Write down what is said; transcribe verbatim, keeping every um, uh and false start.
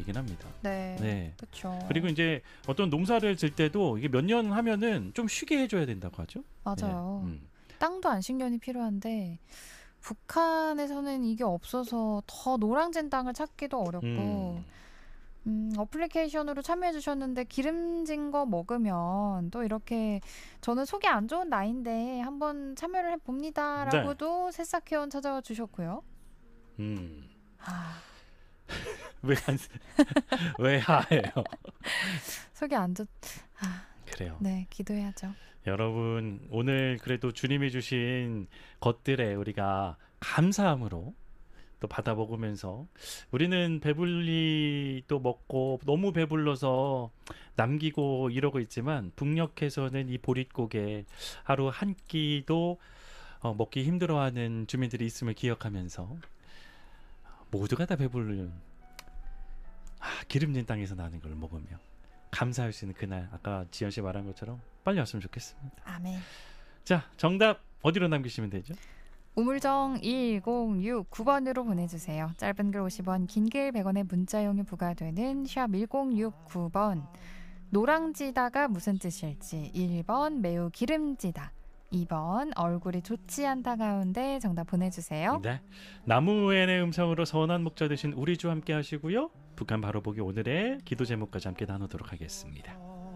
상황이긴 합니다. 네, 네. 그렇죠. 그리고 이제 어떤 농사를 질 때도 이게 몇 년 하면은 좀 쉬게 해줘야 된다고 하죠. 맞아요. 네. 음. 땅도 안식년이 필요한데 북한에서는 이게 없어서 더 노랑진 땅을 찾기도 어렵고 음. 음, 어플리케이션으로 참여해 주셨는데 기름진 거 먹으면 또 이렇게 저는 속이 안 좋은 나이인데 한번 참여를 해봅니다 라고도 네. 새싹회원 찾아와 주셨고요. 음. 아. 왜 안, 왜 하예요? 속이 안 좋... 아. 그래요. 네, 기도해야죠. 여러분 오늘 그래도 주님이 주신 것들에 우리가 감사함으로 또 받아 먹으면서 우리는 배불리 또 먹고 너무 배불러서 남기고 이러고 있지만 북녘에서는 이 보릿고개 하루 한 끼도 어, 먹기 힘들어하는 주민들이 있음을 기억하면서 모두가 다 배부른 아, 기름진 땅에서 나는 걸 먹으며 감사할 수 있는 그날 아까 지연 씨 말한 것처럼 빨리 왔으면 좋겠습니다. 아멘. 자, 정답 어디로 남기시면 되죠? 우물정 일공육구 번으로 보내주세요. 짧은 글 오십 원, 긴 글 백 원의 문자용이 부과되는 샵 일공육구 번. 노랑지다가 무슨 뜻일지. 일 번 매우 기름지다. 이 번 얼굴이 좋지 않다 가운데 정답 보내주세요. 네, 나무엔의 음성으로 선한 목자 되신 우리 주 함께 하시고요. 북한 바로 보기 오늘의 기도 제목까지 함께 나누도록 하겠습니다.